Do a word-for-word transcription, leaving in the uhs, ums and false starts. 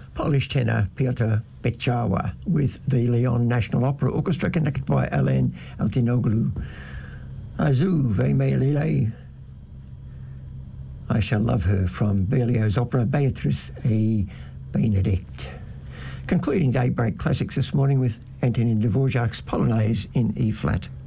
Polish tenor Piotr Beczała with the Lyon National Opera Orchestra conducted by Alen Altinoglu. Azu Vemelile, I Shall Love Her from Berlioz's opera Beatrice et Benedict. Concluding Daybreak Classics this morning with Antonin Dvorak's Polonaise in E-flat.